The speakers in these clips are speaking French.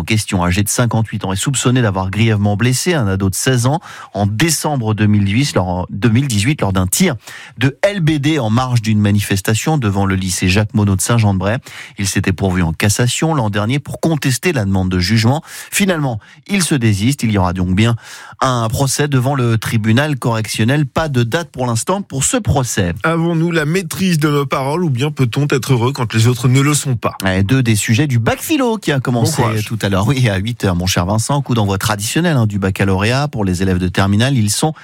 en question, âgé de 58 ans, est soupçonné d'avoir grièvement blessé un ado de 16 ans en décembre 2018 lors d'un tir de LBD en marge d'une manifestation devant le lycée Jacques Monod de Saint-Jean-de-Bray. Il s'était pourvu en cassation l'an dernier pour contester la demande de jugement. Finalement, il se désiste. Il y aura donc bien un procès devant le tribunal correctionnel. Pas de date pour l'instant pour ce procès. Avons-nous la maîtrise de nos paroles ou bien peut-on être heureux quand les autres ne le sont pas ? Deux des sujets du bac philo qui a commencé tout à l'heure. Oui, à 8h, mon cher Vincent. Coup d'envoi traditionnel du baccalauréat pour les élèves de terminale. Ils sont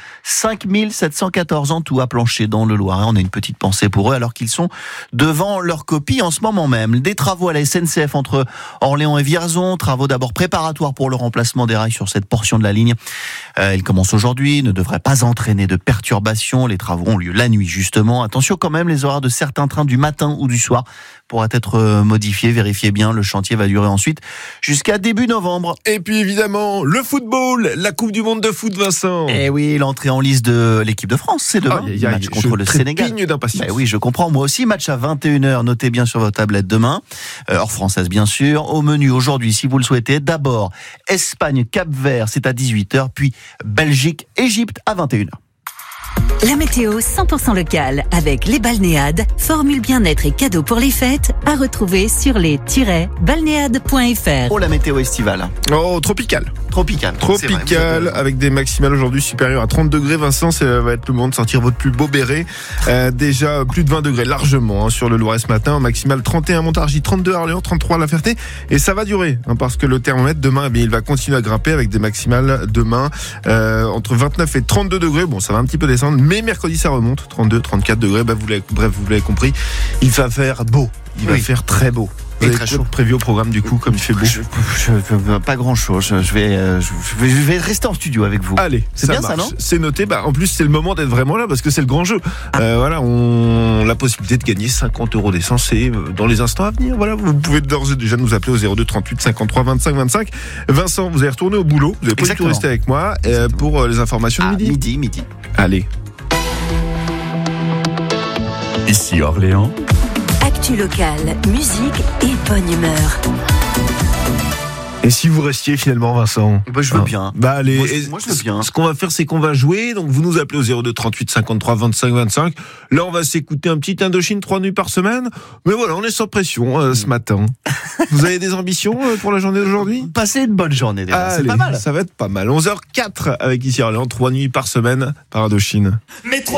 5714 en tout à Plancher dans le Loiret. On a une petite pensée pour eux alors qu'ils sont devant leur copie en ce moment même. Des travaux à la SNCF entre Orléans et Vierzon. Travaux d'abord préparatoires pour le remplacement des rails sur cette portion de la ligne. Ils commencent aujourd'hui, ne devraient pas entraîner de perturbations. Les travaux ont lieu la nuit justement. Attention quand même, les horaires de certains trains du matin ou du soir pourraient être modifiés. Vérifiez bien, le chantier va durer ensuite jusqu'à début novembre. Et puis évidemment, le football, la Coupe du Monde de foot, Vincent. Eh oui, l'entrée en lice de l'équipe de France, c'est demain. Match contre le Sénégal. Je trépigne d'impatience. Oui, je comprends, moi aussi. Match à 21h, notez bien sur vos tablettes demain. Heure française, bien sûr. Au menu aujourd'hui, si vous le souhaitez, d'abord Espagne, Cap-Vert, c'est à 18h, puis Belgique, Égypte à 21h. La météo 100% locale avec les balnéades, formule bien-être et cadeaux pour les fêtes à retrouver sur les-balnéades.fr. Oh, la météo estivale. Oh, tropical. Tropical, avec des maximales aujourd'hui supérieures à 30 degrés. Vincent, ça va être le moment de sortir votre plus beau béret. Déjà plus de 20 degrés largement sur le Loiret ce matin. Maximal 31 à Montargis, 32 à Orléans, 33 à La Ferté. Et ça va durer parce que le thermomètre demain, il va continuer à grimper avec des maximales demain entre 29 et 32 degrés. Bon, ça va un petit peu descendre, mais mercredi ça remonte, 32, 34 degrés. Vous l'avez compris, il va faire beau. Il va faire très beau. Vous avez très chaud prévu au programme du coup, comme il fait beau? Pas grand chose. Je vais rester en studio avec vous. Allez, c'est bien marche. ça, non? C'est noté. En plus, c'est le moment d'être vraiment là parce que c'est le grand jeu. Voilà, on a la possibilité de gagner 50 € d'essence et dans les instants à venir. Voilà, vous pouvez d'ores et déjà nous appeler au 02 38 53 25 25. Vincent, vous allez retourner au boulot. Vous n'avez pas du tout rester avec moi pour les informations de midi. Allez. Ici Orléans. Actu locale, musique et bonne humeur. Et si vous restiez finalement, Vincent? Je veux bien. Allez. Moi, je veux bien. Ce qu'on va faire, c'est qu'on va jouer. Donc, vous nous appelez au 02 38 53 25 25. Là, on va s'écouter un petit Indochine 3 nuits par semaine. Mais voilà, on est sans pression ce matin. Vous avez des ambitions pour la journée d'aujourd'hui? Passez une bonne journée déjà. C'est pas mal. Ça va être pas mal. 11h04 avec Ici Orléans, 3 nuits par semaine par Indochine. Mais